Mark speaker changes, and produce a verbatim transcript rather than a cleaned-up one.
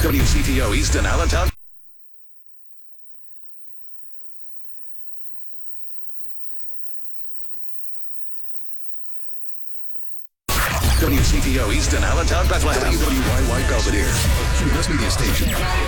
Speaker 1: W C T O Easton Allentown. W C T O Easton Allentown, Bethlehem. W Y Y Belvedere. Mass Media Station.